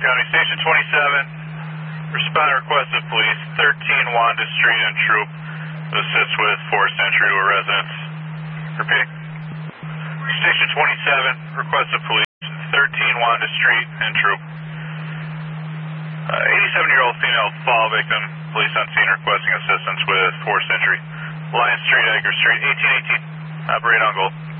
County, Station 27. Respond request of police, 13 Wanda Street and Troop. Assist with forced entry to a residence. Repeating. Station 27, request of police, 13 Wanda Street and Troop. 87-year-old female fall victim. Police on scene requesting assistance with forced entry. Lion Street, Edgar Street, 1818. Operate on goal.